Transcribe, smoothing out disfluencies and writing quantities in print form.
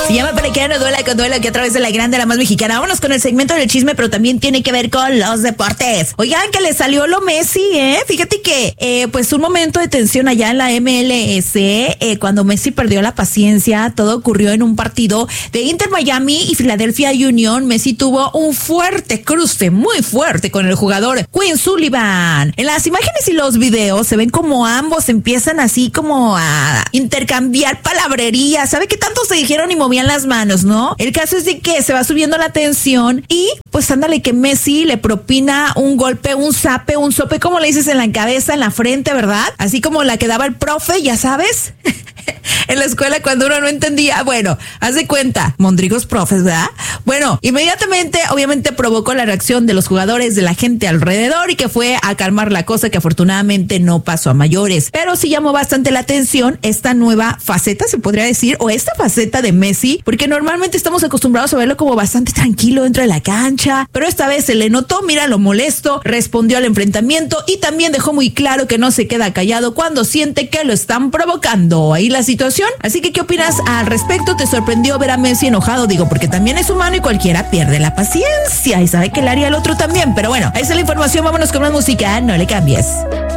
Se llama Para que no duela con duelo, que a través de la grande, la más mexicana. Vámonos con el segmento del chisme, pero también tiene que ver con los deportes. Oigan, que le salió lo Messi, Fíjate que, pues un momento de tensión allá en la MLS, cuando Messi perdió la paciencia, todo ocurrió en un partido de Inter Miami y Philadelphia Union. Messi tuvo un fuerte cruce, muy fuerte, con el jugador Quinn Sullivan. En las imágenes y los videos se ven como ambos empiezan así como a intercambiar palabrería. ¿Sabe qué tanto se dijeron y movían las manos, no? El caso es de que se va subiendo la tensión y pues ándale que Messi le propina un golpe, un zape, un sope, como le dices, en la cabeza, en la frente, ¿verdad? Así como la que daba el profe, ya sabes. En la escuela cuando uno no entendía. Bueno, haz de cuenta, mondrigos profes, ¿verdad? Bueno, inmediatamente, obviamente provocó la reacción de los jugadores, de la gente alrededor, y que fue a calmar la cosa, que afortunadamente no pasó a mayores. Pero sí llamó bastante la atención esta nueva faceta, se podría decir, o esta faceta de Messi, porque normalmente estamos acostumbrados a verlo como bastante tranquilo dentro de la cancha, pero esta vez se le notó, mira, lo molesto, respondió al enfrentamiento y también dejó muy claro que no se queda callado cuando siente que lo están provocando. Ahí la situación. Así que, ¿qué opinas al respecto? ¿Te sorprendió ver a Messi enojado? Digo, porque también es humano y cualquiera pierde la paciencia y sabe que le haría al otro también. Pero bueno, ahí está la información. Vámonos con más música. No le cambies.